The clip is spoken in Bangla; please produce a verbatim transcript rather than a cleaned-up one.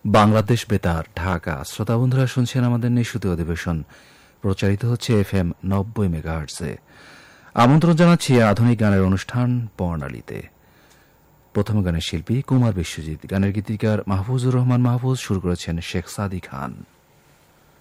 বাংলাদেশ বেতার ঢাকা। শ্রোতা বন্ধুরা, শুনছেন আমাদের নিশুতি অধিবেশন, প্রচারিত হচ্ছে এফ এম নব্বই মেগাহার্টজে। আমন্ত্রণ জানাচ্ছি আধুনিক গানের অনুষ্ঠান বর্ণালীতে। প্রথম গানের শিল্পী কুমার বিশ্বজিৎ, গানের গীতিকার মাহফুজুর রহমান মাহফুজ, শুরু করেছেন শেখ সাদি খান।